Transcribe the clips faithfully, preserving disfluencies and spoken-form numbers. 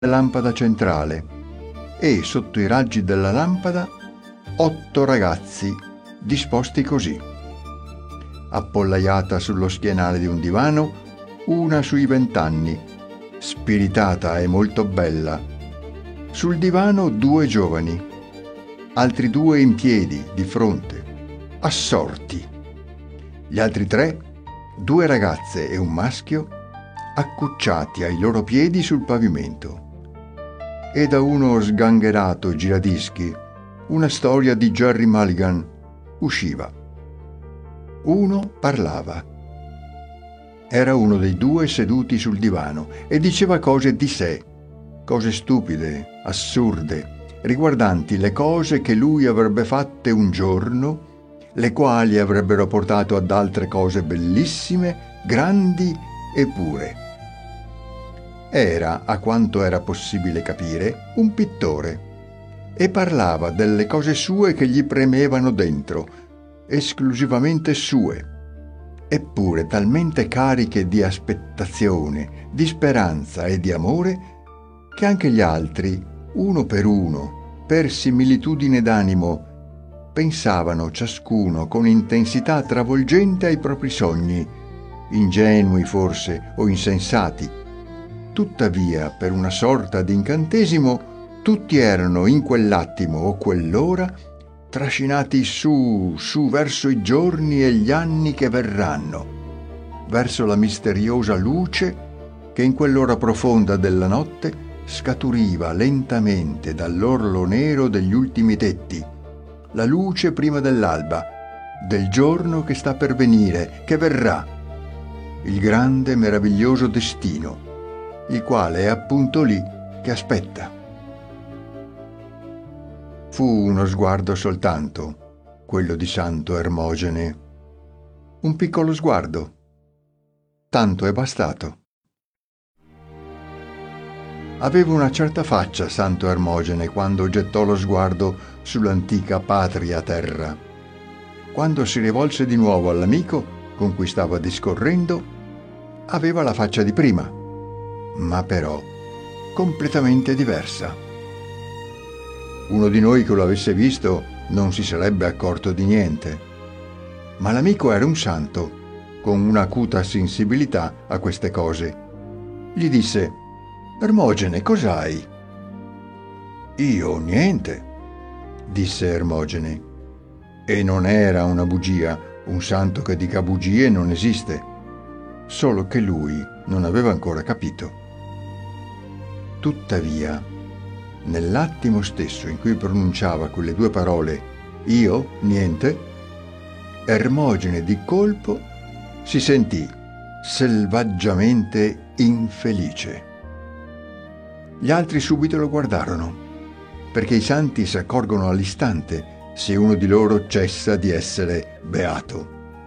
lampada centrale e sotto i raggi della lampada otto ragazzi disposti così: appollaiata sullo schienale di un divano una sui vent'anni, spiritata e molto bella. Sul divano due giovani, altri due in piedi di fronte, assorti. Gli altri tre, due ragazze e un maschio, accucciati ai loro piedi sul pavimento. E da uno sgangherato giradischi una storia di Gerry Mulligan usciva. Uno parlava. Era uno dei due seduti sul divano e diceva cose di sé, cose stupide, assurde, riguardanti le cose che lui avrebbe fatte un giorno, le quali avrebbero portato ad altre cose bellissime, grandi e pure. Era, a quanto era possibile capire, un pittore e parlava delle cose sue che gli premevano dentro, esclusivamente sue, eppure talmente cariche di aspettazione, di speranza e di amore, che anche gli altri, uno per uno, per similitudine d'animo, pensavano ciascuno con intensità travolgente ai propri sogni, ingenui forse o insensati. Tuttavia, per una sorta di incantesimo, tutti erano in quell'attimo o quell'ora trascinati su, su verso i giorni e gli anni che verranno, verso la misteriosa luce che in quell'ora profonda della notte scaturiva lentamente dall'orlo nero degli ultimi tetti, la luce prima dell'alba, del giorno che sta per venire, che verrà, il grande meraviglioso destino, il quale è appunto lì che aspetta. Fu uno sguardo soltanto, quello di Santo Ermogene. Un piccolo sguardo. Tanto è bastato. Aveva una certa faccia Santo Ermogene quando gettò lo sguardo sull'antica patria terra. Quando si rivolse di nuovo all'amico con cui stava discorrendo, aveva la faccia di prima, ma però completamente diversa. Uno di noi che lo avesse visto non si sarebbe accorto di niente, ma l'amico era un santo, con un'acuta sensibilità a queste cose. Gli disse: «Ermogene, cos'hai?» «Io niente», disse Ermogene. E non era una bugia, un santo che dica bugie non esiste, solo che lui non aveva ancora capito. Tuttavia, nell'attimo stesso in cui pronunciava quelle due parole, «io niente», Ermogene di colpo si sentì selvaggiamente infelice. Gli altri subito lo guardarono, perché i santi si accorgono all'istante se uno di loro cessa di essere beato.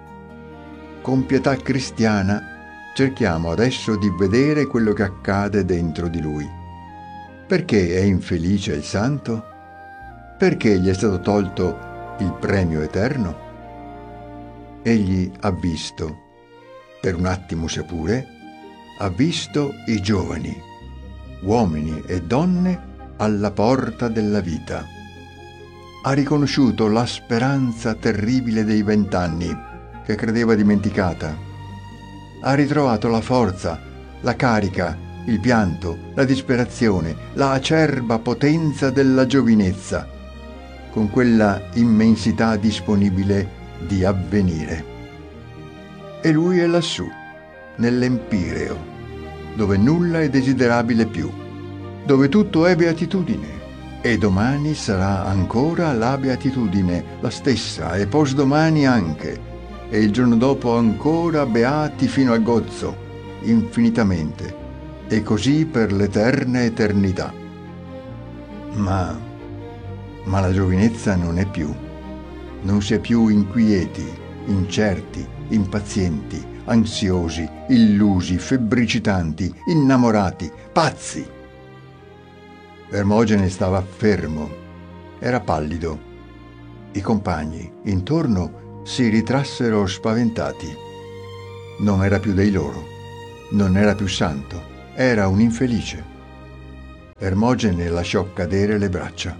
Con pietà cristiana cerchiamo adesso di vedere quello che accade dentro di lui. Perché è infelice il santo? Perché gli è stato tolto il premio eterno? Egli ha visto, per un attimo seppure, ha visto i giovani, uomini e donne alla porta della vita. Ha riconosciuto la speranza terribile dei vent'anni che credeva dimenticata. Ha ritrovato la forza, la carica, il pianto, la disperazione, la acerba potenza della giovinezza, con quella immensità disponibile di avvenire. E lui è lassù, nell'empireo, dove nulla è desiderabile più, dove tutto è beatitudine, e domani sarà ancora la beatitudine, la stessa, e posdomani anche, e il giorno dopo ancora beati fino al gozzo, infinitamente, e così per l'eterna eternità. Ma, ma la giovinezza non è più, non si è più inquieti, incerti, impazienti, ansiosi, illusi, febbricitanti, innamorati, pazzi. Ermogene stava fermo, era pallido. I compagni intorno si ritrassero spaventati. Non era più dei loro, non era più santo, era un infelice. Ermogene lasciò cadere le braccia.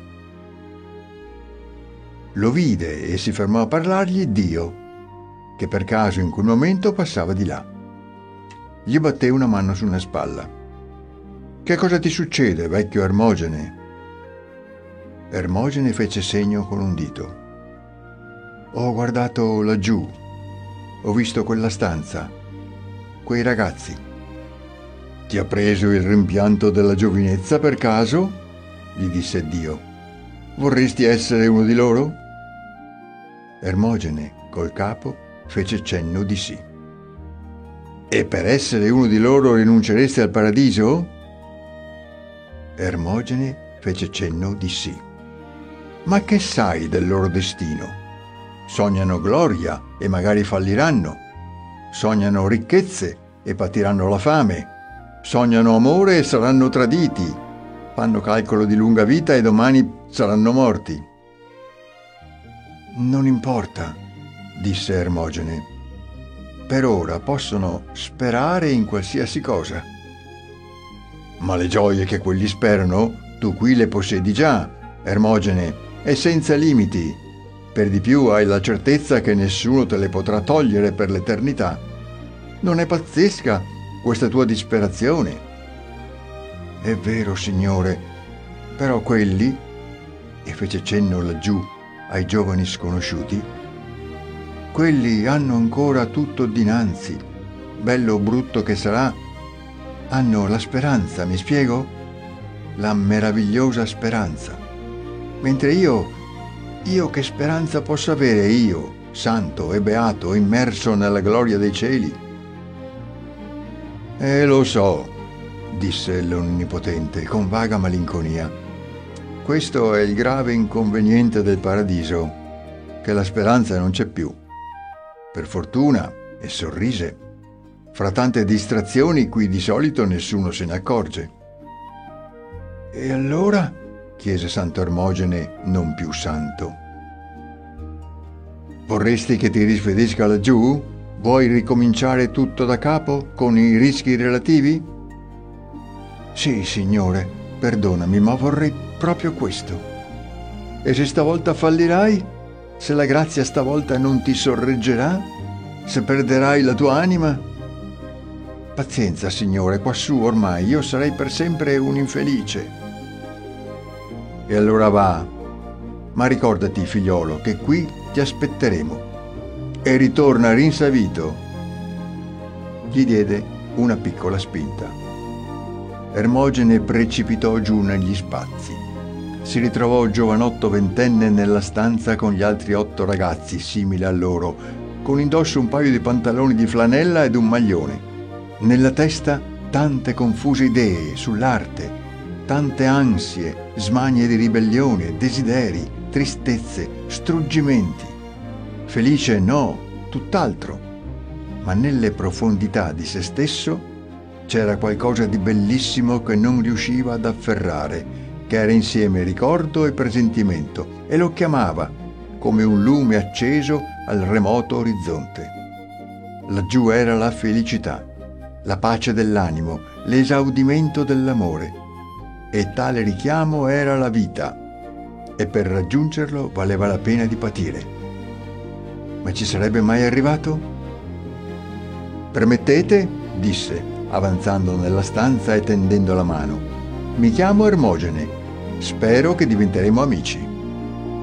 Lo vide e si fermò a parlargli Dio, che per caso in quel momento passava di là. Gli batté una mano su una spalla. «Che cosa ti succede, vecchio Ermogene?» Ermogene fece segno con un dito. «Ho guardato laggiù, ho visto quella stanza, quei ragazzi». «Ti ha preso il rimpianto della giovinezza per caso?» gli disse Dio. «Vorresti essere uno di loro?» Ermogene, col capo, fece cenno di sì. «E per essere uno di loro rinunceresti al paradiso?» Ermogene fece cenno di sì. «Ma che sai del loro destino? Sognano gloria e magari falliranno. Sognano ricchezze e patiranno la fame. Sognano amore e saranno traditi. Fanno calcolo di lunga vita e domani saranno morti». «Non importa», disse Ermogene. «Per ora possono sperare in qualsiasi cosa». «Ma le gioie che quelli sperano, tu qui le possiedi già, Ermogene, e senza limiti. Per di più hai la certezza che nessuno te le potrà togliere per l'eternità. Non è pazzesca questa tua disperazione?» «È vero, Signore, però quelli», e fece cenno laggiù ai giovani sconosciuti, «quelli hanno ancora tutto dinanzi, bello o brutto che sarà, hanno la speranza, mi spiego? La meravigliosa speranza. Mentre io, io che speranza posso avere io, santo e beato, immerso nella gloria dei cieli?» «Eh, lo so», disse l'Onnipotente con vaga malinconia. «Questo è il grave inconveniente del paradiso, che la speranza non c'è più. Per fortuna», e sorrise, «fra tante distrazioni qui di solito nessuno se ne accorge». «E allora?» chiese Santo Ermogene, non più santo. «Vorresti che ti rispedisca laggiù? Vuoi ricominciare tutto da capo, con i rischi relativi?» «Sì, Signore, perdonami, ma vorrei proprio questo». «E se stavolta fallirai? Se la grazia stavolta non ti sorreggerà? Se perderai la tua anima?» «Pazienza, Signore, quassù ormai io sarei per sempre un infelice». «E allora va, ma ricordati, figliolo, che qui ti aspetteremo. E ritorna rinsavito». Gli diede una piccola spinta. Ermogene precipitò giù negli spazi. Si ritrovò giovanotto ventenne nella stanza con gli altri otto ragazzi simili a loro, con indosso un paio di pantaloni di flanella ed un maglione. Nella testa tante confuse idee sull'arte, tante ansie, smanie di ribellione, desideri, tristezze, struggimenti. Felice no, tutt'altro, ma nelle profondità di se stesso c'era qualcosa di bellissimo che non riusciva ad afferrare, che era insieme ricordo e presentimento, e lo chiamava come un lume acceso al remoto orizzonte. Laggiù era la felicità, la pace dell'animo, l'esaudimento dell'amore, e tale richiamo era la vita, e per raggiungerlo valeva la pena di patire. Ma ci sarebbe mai arrivato? «Permettete?» disse, avanzando nella stanza e tendendo la mano. «Mi chiamo Ermogene. Spero che diventeremo amici».